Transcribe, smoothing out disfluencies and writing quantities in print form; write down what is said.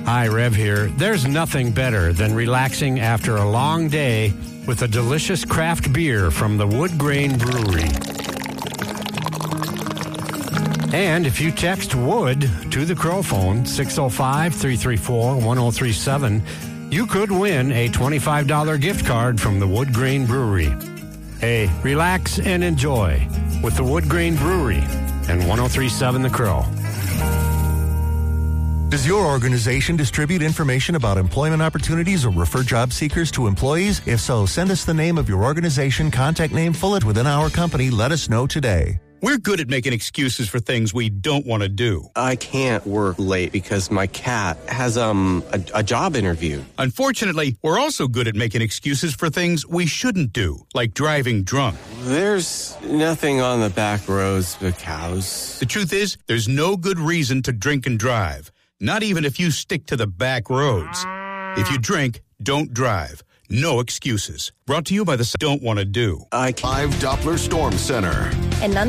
Hi, Rev here. There's nothing better than relaxing after a long day with a delicious craft beer from the Wood Grain Brewery. And if you text WOOD to the Crow phone, 605-334-1037, you could win a $25 gift card from the Wood Grain Brewery. Hey, relax and enjoy with the Wood Grain Brewery and 1037 The Crow. Does your organization distribute information about employment opportunities or refer job seekers to employees? If so, send us the name of your organization, contact name, full it within our company. Let us know today. We're good at making excuses for things we don't want to do. I can't work late because my cat has a job interview. Unfortunately, we're also good at making excuses for things we shouldn't do, like driving drunk. There's nothing on the back roads but cows. The truth is, there's no good reason to drink and drive, not even if you stick to the back roads. If you drink, don't drive. No excuses. Brought to you by the Don't Want to Do. Live Doppler Storm Center. And none